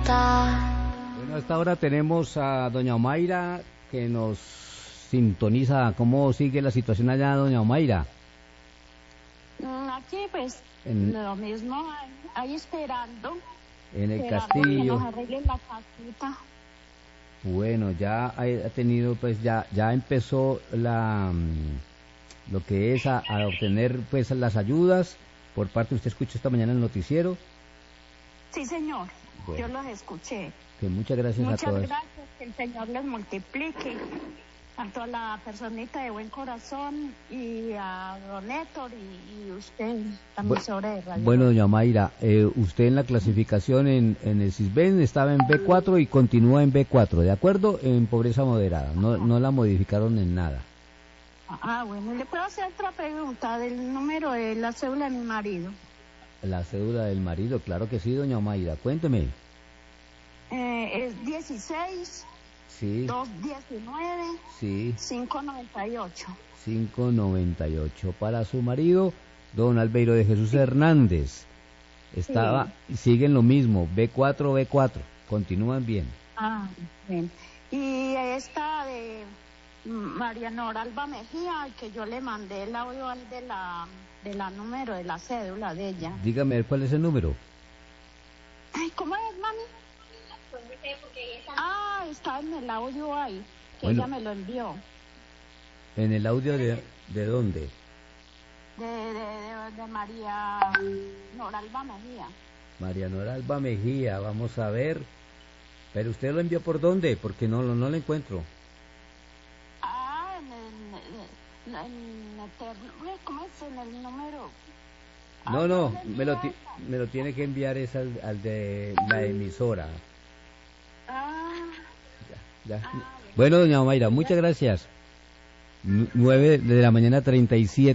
Bueno, hasta ahora tenemos a doña Omaira que nos sintoniza. ¿Cómo sigue la situación allá, doña Omaira? Aquí pues lo mismo, ahí esperando. En el Esperando castillo. que nos arreglen la casita. Bueno, ya ha tenido, pues ya empezó lo que es a obtener pues las ayudas por parte. ¿Usted escuchó esta mañana el noticiero? Sí, señor, Bueno, yo los escuché. que muchas gracias a todos. Muchas gracias, que el Señor les multiplique. Tanto a la personita de buen corazón y a don Héctor y usted, la emisora de radio. Bueno, doña Mayra, usted en la clasificación en el CISBEN estaba en B4 y continúa en B4, ¿de acuerdo? En pobreza moderada, no la modificaron en nada. Bueno, le puedo hacer otra pregunta del número de la cédula de mi marido. La cédula del marido, claro que sí, doña Mayra, cuénteme. Es 16... Sí. 219. Sí. 598. 598 para su marido, don Albeiro de Jesús Hernández. Estaba, siguen lo mismo, B4, continúan bien. Bien. Y esta de María Nora Alba Mejía, que yo le mandé el audio de la número de la cédula de ella. Dígame, ¿cuál es el número? Ay, ¿cómo es, mami? Está en el audio ahí, que bueno, ella me lo envió. ¿En el audio de dónde? De María Nora Alba Mejía. María Nora Alba Mejía, vamos a ver. ¿Pero usted lo envió por dónde? Porque no lo encuentro. ¿Cómo es en el número? No, me lo tiene que enviar es al de la emisora. Ya. Bueno, doña Mayra, muchas gracias. 9 de la mañana, 37.